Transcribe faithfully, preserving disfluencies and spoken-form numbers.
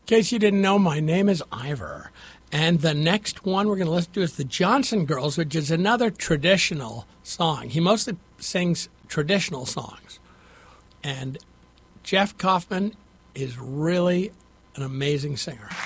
case you didn't know, my name is Ivor. And the next one we're going to listen to is the Johnson Girls, which is another traditional song. He mostly sings traditional songs. And Jeff Kaufman is really an amazing singer.